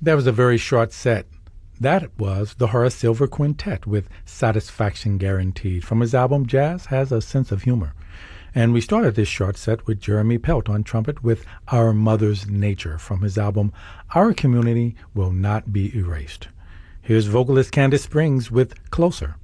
That was a very short set. That was the Horace Silver Quintet with Satisfaction Guaranteed from his album Jazz Has a Sense of Humor. And we started this short set with Jeremy Pelt on trumpet with Our Mother's Nature from his album Our Community Will Not Be Erased. Here's vocalist Candace Springs with Closer.